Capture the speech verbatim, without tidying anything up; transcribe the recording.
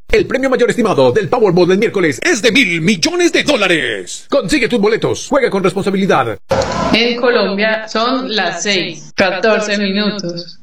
El premio mayor estimado del Powerball del miércoles es de mil millones de dólares. Consigue tus boletos. Juega con responsabilidad. En Colombia son las seis, catorce minutos.